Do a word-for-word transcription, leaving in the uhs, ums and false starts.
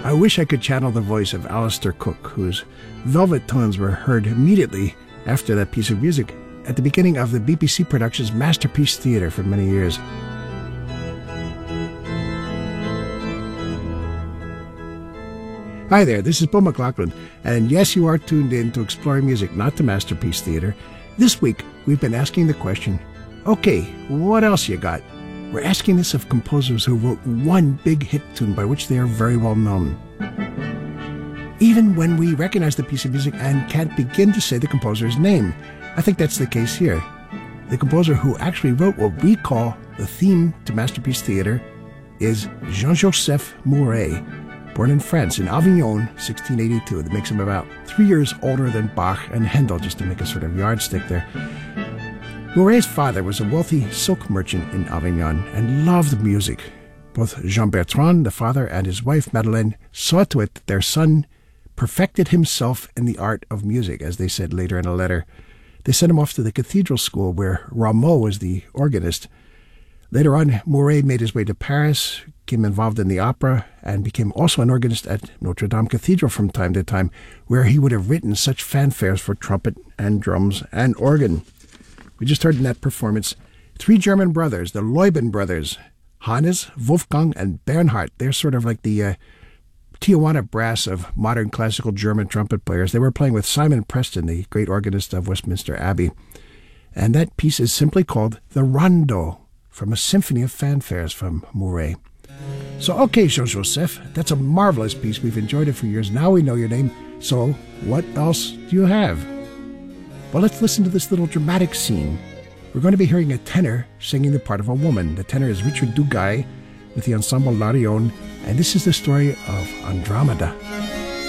I wish I could channel the voice of Alistair Cook, whose velvet tones were heard immediately after that piece of music at the beginning of the B B C Productions Masterpiece Theatre for many years. Hi there, this is Bill McLaughlin, and yes, you are tuned in to Exploring Music, not to Masterpiece Theatre. This week, we've been asking the question, okay, what else you got? We're asking this of composers who wrote one big hit tune by which they are very well known. Even when we recognize the piece of music and can't begin to say the composer's name. I think that's the case here. The composer who actually wrote what we call the theme to Masterpiece Theatre is Jean-Joseph Mouret, born in France, in Avignon, sixteen eighty-two. That makes him about three years older than Bach and Handel, just to make a sort of yardstick there. Mouret's father was a wealthy silk merchant in Avignon and loved music. Both Jean-Bertrand, the father, and his wife, Madeleine, saw to it that their son perfected himself in the art of music, as they said later in a letter. They sent him off to the cathedral school where Rameau was the organist. Later on, Mouret made his way to Paris, became involved in the opera, and became also an organist at Notre Dame Cathedral from time to time, where he would have written such fanfares for trumpet and drums and organ. We just heard in that performance three German brothers, the Leuben brothers, Hannes, Wolfgang, and Bernhard. They're sort of like the uh, Tijuana brass of modern classical German trumpet players. They were playing with Simon Preston, the great organist of Westminster Abbey. And that piece is simply called the Rondo, from a symphony of fanfares from Mouret. So, okay, Jean-Joseph, that's a marvelous piece. We've enjoyed it for years. Now we know your name. So, what else do you have? Well, let's listen to this little dramatic scene. We're going to be hearing a tenor singing the part of a woman. The tenor is Richard Duguay with the ensemble Larion, and this is the story of Andromeda.